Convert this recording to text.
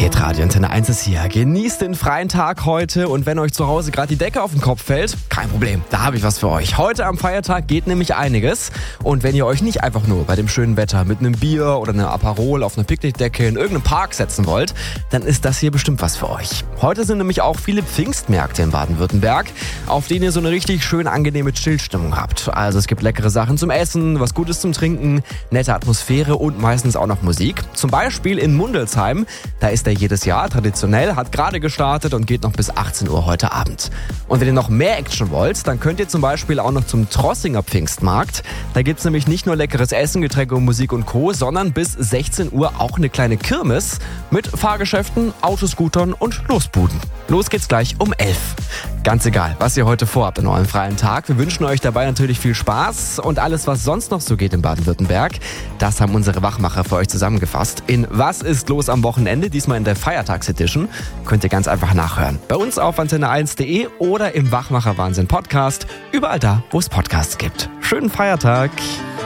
Hitradio Antenne 1 ist hier. Genießt den freien Tag heute und wenn euch zu Hause gerade die Decke auf den Kopf fällt, kein Problem, da habe ich was für euch. Heute am Feiertag geht nämlich einiges und wenn ihr euch nicht einfach nur bei dem schönen Wetter mit einem Bier oder einer Aperol auf einer Picknickdecke in irgendeinem Park setzen wollt, dann ist das hier bestimmt was für euch. Heute sind nämlich auch viele Pfingstmärkte in Baden-Württemberg, auf denen ihr so eine richtig schön angenehme Chillstimmung habt. Also es gibt leckere Sachen zum Essen, was Gutes zum Trinken, nette Atmosphäre und meistens auch noch Musik. Zum Beispiel in Mundelsheim, da ist er jedes Jahr traditionell, hat gerade gestartet und geht noch bis 18 Uhr heute Abend. Und wenn ihr noch mehr Action wollt, dann könnt ihr zum Beispiel auch noch zum Trossinger Pfingstmarkt. Da gibt's nämlich nicht nur leckeres Essen, Getränke und Musik und Co., sondern bis 16 Uhr auch eine kleine Kirmes mit Fahrgeschäften, Autoscootern und Losbuden. Los geht's gleich um 11. Ganz egal, was ihr heute vorhabt an eurem freien Tag. Wir wünschen euch dabei natürlich viel Spaß und alles, was sonst noch so geht in Baden-Württemberg, das haben unsere Wachmacher für euch zusammengefasst. In Was ist los am Wochenende, diesmal in der Feiertagsedition, könnt ihr ganz einfach nachhören. Bei uns auf antenne1.de oder im Wachmacher Wahnsinn Podcast, überall da, wo es Podcasts gibt. Schönen Feiertag!